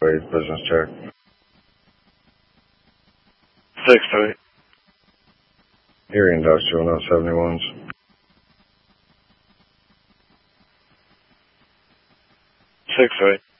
Wade, business check. 6-3. Erie Industrial, no 71s. 6-3.